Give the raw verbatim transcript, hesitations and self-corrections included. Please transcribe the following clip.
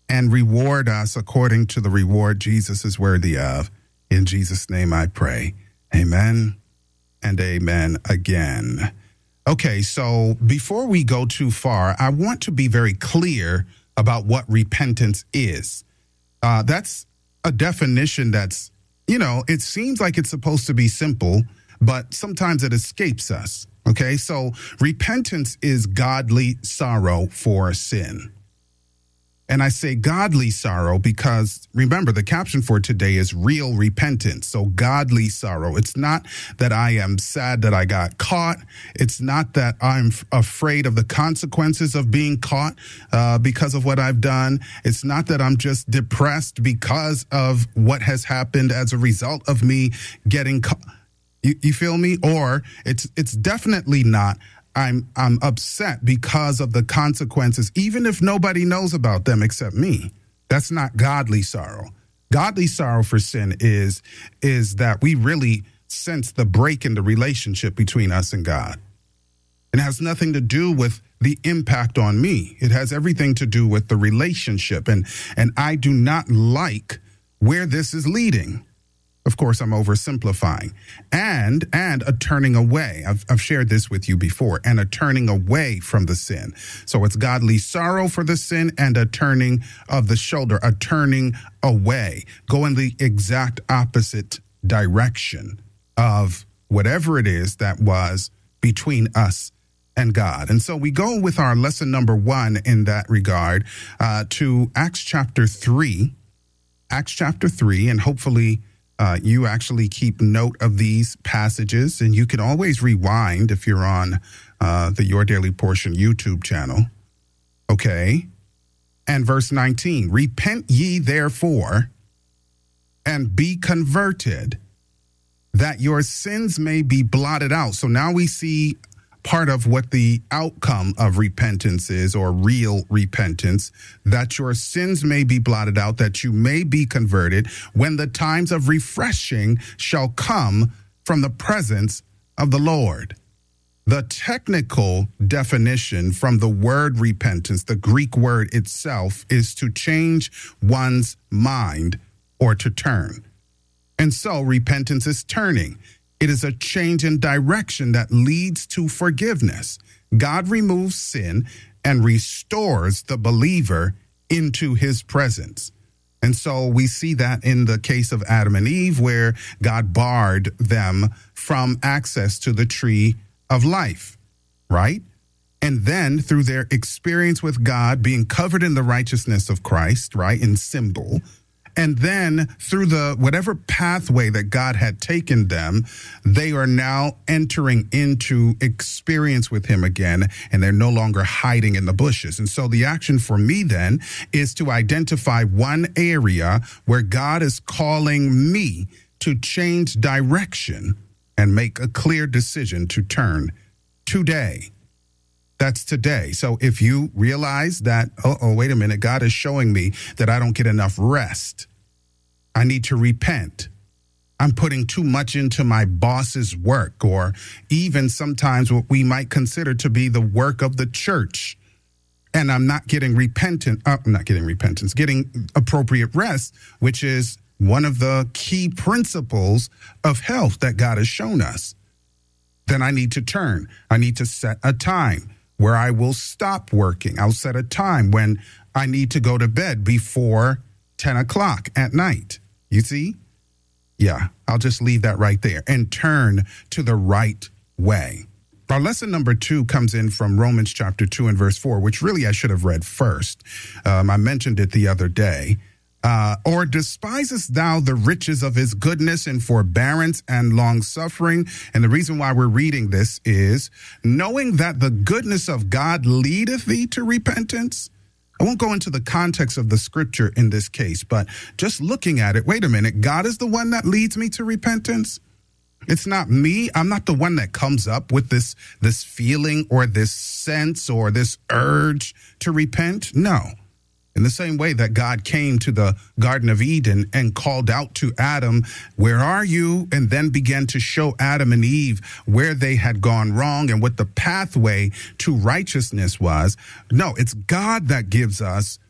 and reward us according to the reward Jesus is worthy of. In Jesus' name I pray. Amen and amen again. Okay, so before we go too far, I want to be very clear about what repentance is. Uh, that's a definition that's, you know, it seems like it's supposed to be simple, but sometimes it escapes us. Okay, so repentance is godly sorrow for sin. And I say godly sorrow because, remember, the caption for today is real repentance. So godly sorrow. It's not that I am sad that I got caught. It's not that I'm f- afraid of the consequences of being caught uh, because of what I've done. It's not that I'm just depressed because of what has happened as a result of me getting caught. You, you feel me? Or it's it's definitely not I'm I'm upset because of the consequences, even if nobody knows about them except me. That's not godly sorrow. Godly sorrow for sin is is that we really sense the break in the relationship between us and God. It has nothing to do with the impact on me. It has everything to do with the relationship. And and I do not like where this is leading. Of course, I'm oversimplifying. And and a turning away. I've, I've shared this with you before. And a turning away from the sin. So it's godly sorrow for the sin and a turning of the shoulder, a turning away. Go in the exact opposite direction of whatever it is that was between us and God. And so we go with our lesson number one in that regard uh, to Acts chapter three. Acts chapter three, and hopefully Uh, you actually keep note of these passages, and you can always rewind if you're on uh, the Your Daily Portion YouTube channel. Okay. And verse nineteen, repent ye therefore and be converted that your sins may be blotted out. So now we see part of what the outcome of repentance is, or real repentance, that your sins may be blotted out, that you may be converted when the times of refreshing shall come from the presence of the Lord. The technical definition from the word repentance, the Greek word itself, is to change one's mind or to turn. And so repentance is turning. It is a change in direction that leads to forgiveness. God removes sin and restores the believer into his presence. And so we see that in the case of Adam and Eve, where God barred them from access to the tree of life, right? And then through their experience with God, being covered in the righteousness of Christ, right, in symbol, and then through the whatever pathway that God had taken them, they are now entering into experience with him again, and they're no longer hiding in the bushes. And so the action for me then is to identify one area where God is calling me to change direction and make a clear decision to turn today. That's today. So if you realize that, oh, oh, wait a minute, God is showing me that I don't get enough rest, I need to repent. I'm putting too much into my boss's work, or even sometimes what we might consider to be the work of the church. And I'm not getting repentant, uh, not getting repentance, getting appropriate rest, which is one of the key principles of health that God has shown us. Then I need to turn. I need to set a time where I will stop working. I'll set a time when I need to go to bed before ten o'clock at night. You see? Yeah, I'll just leave that right there and turn to the right way. Our lesson number two comes in from Romans chapter two and verse four, which really I should have read first. Um, I mentioned it the other day. Uh, or despisest thou the riches of his goodness and forbearance and long suffering? And the reason why we're reading this is knowing that the goodness of God leadeth thee to repentance. I won't go into the context of the scripture in this case, but just looking at it, wait a minute, God is the one that leads me to repentance. It's not me. I'm not the one that comes up with this, this feeling or this sense or this urge to repent. No. In the same way that God came to the Garden of Eden and called out to Adam, where are you? And then began to show Adam and Eve where they had gone wrong and what the pathway to righteousness was. No, it's God that gives us